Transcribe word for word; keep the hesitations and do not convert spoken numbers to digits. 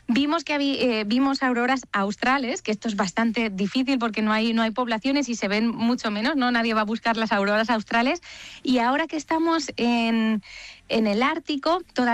Vimos que habí, eh, vimos auroras australes, que esto es bastante difícil porque no hay, no hay poblaciones y se ven mucho menos, ¿no? Nadie va a buscar las auroras australes. Y ahora que estamos en, en el Ártico, todavía